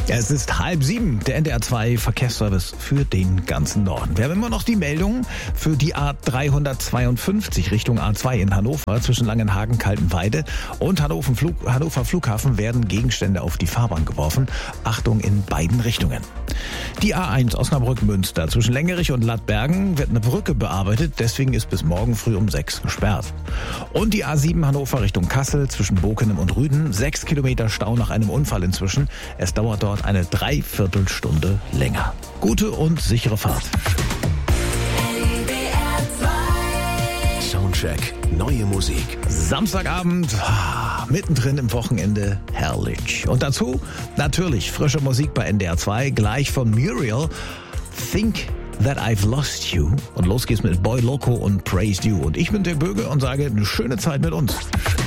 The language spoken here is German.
Es ist 6:30, der NDR 2 Verkehrsservice für den ganzen Norden. Wir haben immer noch die Meldung für die A352 Richtung A2 in Hannover. Zwischen Langenhagen, Kaltenweide und Hannover Flughafen werden Gegenstände auf die Fahrbahn geworfen. Achtung in beiden Richtungen. Die A1 Osnabrück-Münster zwischen Längerich und Lattbergen wird eine Brücke bearbeitet. Deswegen ist bis morgen früh um 6 gesperrt. Und die A7 Hannover Richtung Kassel zwischen Bokenem und Rüden. 6 Kilometer Stau nach einem Unfall inzwischen. Es dauert dort eine Dreiviertelstunde länger. Gute und sichere Fahrt. Soundcheck, neue Musik. Samstagabend, mittendrin im Wochenende, herrlich. Und dazu natürlich frische Musik bei NDR 2, gleich von Muriel, Think That I've Lost You. Und los geht's mit Boy Loco und Praised You. Und ich bin Dirk Böge und sage, eine schöne Zeit mit uns.